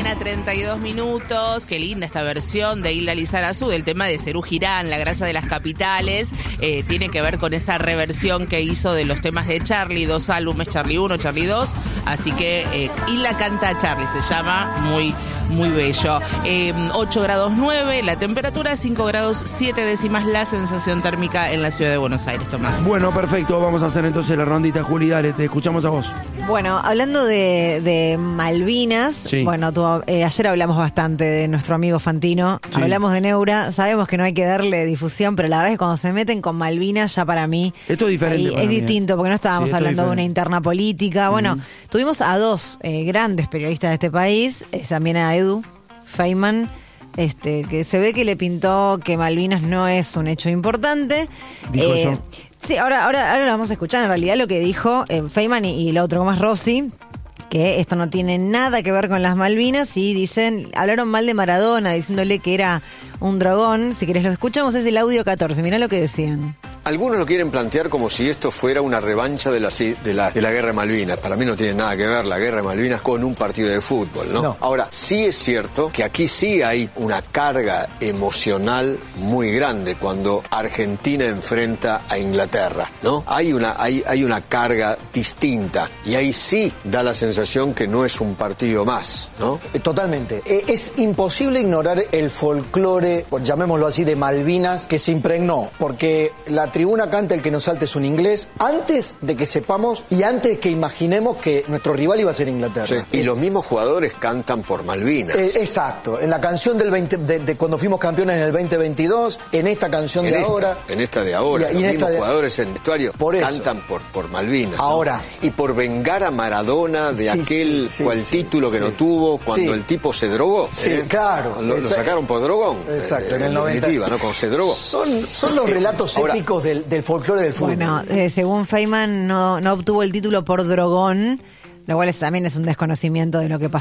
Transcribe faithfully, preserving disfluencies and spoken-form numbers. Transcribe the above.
mañana, treinta y dos minutos. Qué linda esta versión de Hilda Lizarazu del tema de Serú Girán, La grasa de las capitales. Eh, tiene que ver con esa reversión que hizo de los temas de Charlie, dos álbumes, Charlie uno, Charlie dos. Así que eh, Hilda canta a Charlie, se llama, muy, muy bello. Eh, ocho grados nueve, la temperatura, cinco grados siete décimas, la sensación térmica en la ciudad de Buenos Aires, Tomás. Bueno, perfecto, vamos a hacer entonces la rondita, Juli, dale, te escuchamos a vos. Bueno, hablando de, de Malvinas, sí. bueno, tú, eh, ayer hablamos bastante de nuestro amigo Fantino, sí. Hablamos de Neura, sabemos que no hay que darle difusión, pero la verdad es que cuando se meten con Malvinas, ya para mí esto es diferente. Es mí, distinto, porque no estábamos sí, hablando de una interna política. Uh-huh. Bueno, tuvimos a dos eh, grandes periodistas de este país, eh, también a Edu Feynman, este, que se ve que le pintó que Malvinas no es un hecho importante. Dijo eh, eso. Sí, ahora, ahora, ahora lo vamos a escuchar. En realidad lo que dijo eh, Feynman y, y el otro más Rossi, que esto no tiene nada que ver con las Malvinas, y dicen, hablaron mal de Maradona, diciéndole que era un dragón. Si querés lo escuchamos, es el audio catorce, mirá lo que decían. Algunos lo quieren plantear como si esto fuera una revancha de la, de la, de la Guerra de Malvinas. Para mí no tiene nada que ver la Guerra de Malvinas con un partido de fútbol, ¿no? no. Ahora, sí es cierto que aquí sí hay una carga emocional muy grande cuando Argentina enfrenta a Inglaterra, ¿no? Hay una, hay, hay una carga distinta y ahí sí da la sensación que no es un partido más, ¿no? Totalmente. Es imposible ignorar el folclore, llamémoslo así, de Malvinas que se impregnó, porque la tribuna canta El que nos salte es un inglés, antes de que sepamos y antes de que imaginemos que nuestro rival iba a ser Inglaterra. Sí, y los mismos jugadores cantan por Malvinas. Eh, exacto, en la canción del veinte, de, de cuando fuimos campeones en el veinte veintidós, en esta canción en de esta, ahora. En esta de ahora, y, los y mismos de, jugadores en el vestuario por cantan por, por Malvinas. Ahora. ¿No? Y por vengar a Maradona de sí, aquel sí, sí, cual sí, título que sí. no tuvo cuando sí. el tipo se drogó. Sí, ¿eh? claro. Lo, lo sacaron por drogón. Exacto, eh, en el en noventa. definitiva, ¿no? Cuando se drogó. Son, son los relatos Ahora, épicos del, del folclore del fútbol. Bueno, eh, según Feynman no, no obtuvo el título por drogón, lo cual es, también es un desconocimiento de lo que pasó.